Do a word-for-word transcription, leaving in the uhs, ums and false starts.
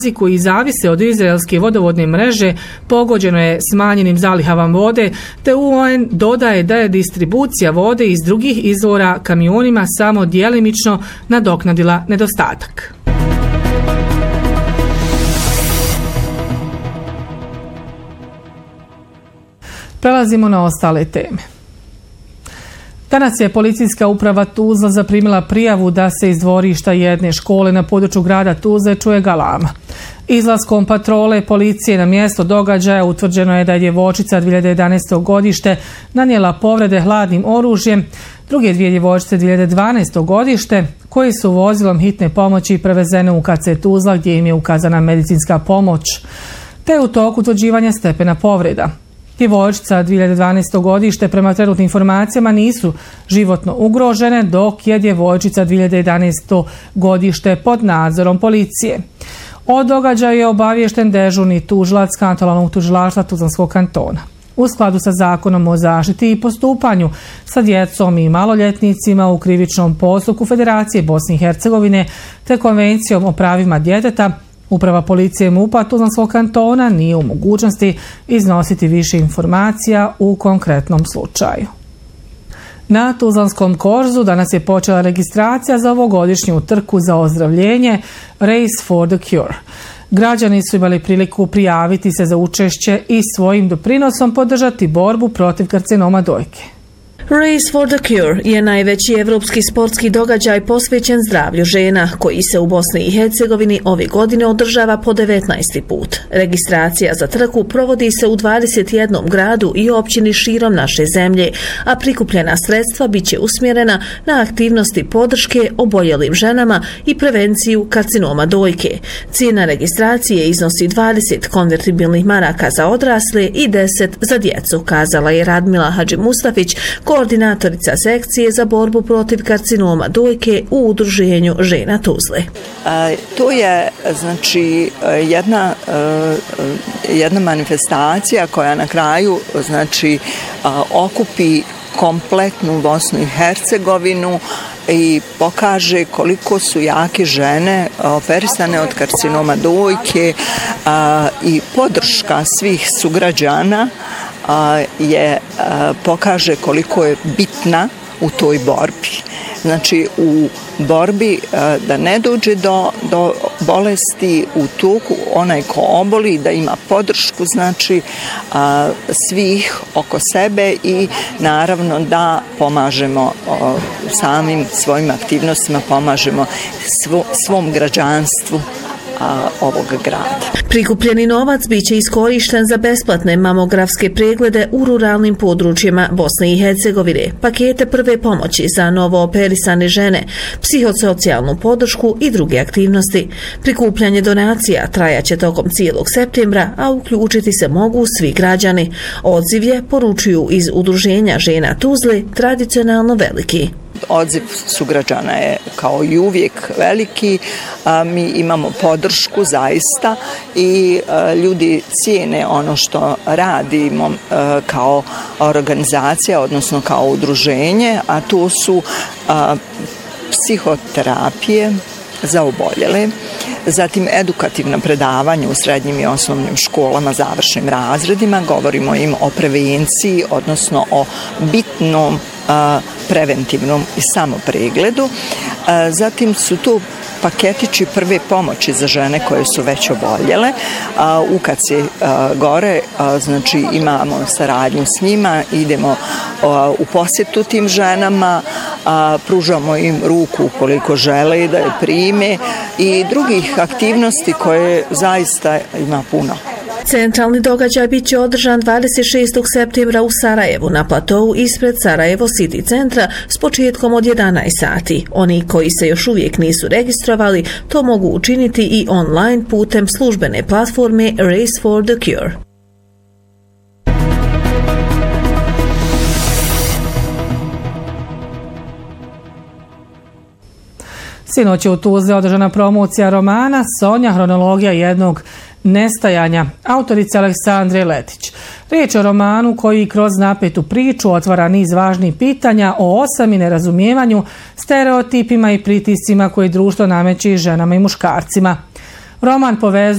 koji zavise od izraelske vodovodne mreže pogođeno je smanjenim zalihama vode, te U N dodaje da je distribucija vode iz drugih izvora kamionima samo djelimično nadoknadila nedostatak. Prelazimo na ostale teme. Danas je policijska uprava Tuzla zaprimila prijavu da se iz dvorišta jedne škole na području grada Tuzle čuje galama. Izlaskom patrole policije na mjesto događaja utvrđeno je da je djevojčica dvije hiljade jedanaeste. godište nanijela povrede hladnim oružjem, druge dvije djevojčice dvije hiljade dvanaeste. godište koji su vozilom hitne pomoći prevezene u K C Tuzla gdje im je ukazana medicinska pomoć, te u toku utvrđivanja stepena povreda. Djevojčica dvije hiljade dvanaeste. godište prema trenutnim informacijama nisu životno ugrožene, dok je djevojčica dvije hiljade jedanaeste. godište pod nadzorom policije. O događaju je obaviješten dežurni tužilac kantonalnog tužilaštva Tuzlanskog kantona. U skladu sa zakonom o zaštiti i postupanju sa djecom i maloljetnicima u krivičnom postupku Federacije Bosne i Hercegovine te konvencijom o pravima djeteta, Uprava policije MUP-a Tuzlanskog kantona nije u mogućnosti iznositi više informacija u konkretnom slučaju. Na Tuzlanskom korzu danas je počela registracija za ovogodišnju trku za ozdravljenje Race for the Cure. Građani su imali priliku prijaviti se za učešće i svojim doprinosom podržati borbu protiv karcinoma dojke. Race for the Cure je najveći evropski sportski događaj posvećen zdravlju žena, koji se u Bosni i Hercegovini ove godine održava po devetnaesti put. Registracija za trku provodi se u dvadeset jednom gradu i općini širom naše zemlje, a prikupljena sredstva biće usmjerena na aktivnosti podrške oboljelim ženama i prevenciju karcinoma dojke. Cijena registracije iznosi dvadeset konvertibilnih maraka za odrasle i deset za djecu, kazala je Radmila Hadžimustafić, koordinatorica sekcije za borbu protiv karcinoma dojke u udruženju žena Tuzle. E, to je znači jedna, jedna manifestacija koja na kraju znači okupi kompletnu Bosnu i Hercegovinu i pokaže koliko su jake žene operisane od karcinoma dojke i podrška svih sugrađana je pokaže koliko je bitna u toj borbi. Znači u borbi da ne dođe do, do bolesti u toku, onaj ko oboli da ima podršku znači svih oko sebe i naravno da pomažemo samim svojim aktivnostima, pomažemo svo, svom građanstvu ovog grada. Prikupljeni novac biće iskorišten za besplatne mamografske preglede u ruralnim područjima Bosne i Hercegovine, pakete prve pomoći za novo operisane žene, psihosocijalnu podršku i druge aktivnosti. Prikupljanje donacija trajaće tokom cijelog septembra, a uključiti se mogu svi građani. Odziv je, poručuju iz udruženja žena Tuzle, tradicionalno veliki. Odziv sugrađana je kao i uvijek veliki, a, mi imamo podršku zaista i a, ljudi cijene ono što radimo a, kao organizacija, odnosno kao udruženje, a to su a, psihoterapije za oboljele, zatim edukativna predavanja u srednjim i osnovnim školama, završnim razredima, govorimo im o prevenciji, odnosno o bitnom a, preventivnom i samopregledu. A, zatim su tu paketići prve pomoći za žene koje su već oboljele. A, u K C Gore, a, znači imamo saradnju s njima, idemo a, u posjetu tim ženama, a, pružamo im ruku ukoliko žele da je prime i drugih aktivnosti koje zaista ima puno. Centralni događaj bit će održan dvadeset šestog septembra u Sarajevu na platovu ispred Sarajevo City centra s početkom od jedanaest sati. Oni koji se još uvijek nisu registrovali to mogu učiniti i online putem službene platforme Race for the Cure. Sinoć je u Tuzli održana promocija romana Sonja, hronologija jednog nestajanja, autorice Aleksandre Letić. Riječ je o romanu koji kroz napetu priču otvara niz važnih pitanja o osam i nerazumijevanju, stereotipima i pritiscima koje društvo nameće ženama i muškarcima. Roman povezuje